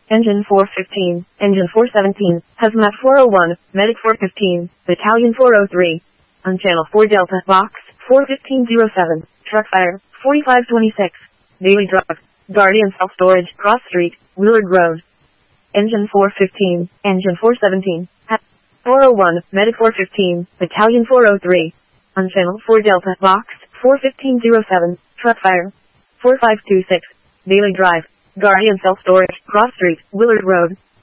Engine 415, Engine 417, Hazmat 401, Medic 415, Battalion 403. On Channel 4 Delta, Box 41507, Truck Fire 4526, Daily Drive, Guardian Self-Storage, Cross Street, Willard Road. Engine 415, Engine 417, 401, Medic 415, Battalion 403. On Channel 4 Delta, Box 41507, Truck Fire 4526, Daily Drive, Guardian Self-Storage, Cross Street, Willard Road.